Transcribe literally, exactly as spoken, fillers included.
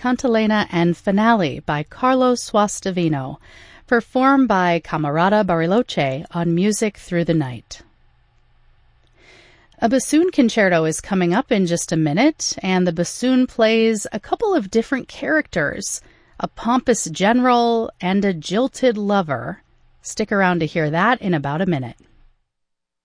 Cantilena and Finale by Carlos Suastavino, performed by Camarada Bariloche on Music Through the Night. A bassoon concerto is coming up in just a minute, and the bassoon plays a couple of different characters, a pompous general and a jilted lover. Stick around to hear that in about a minute.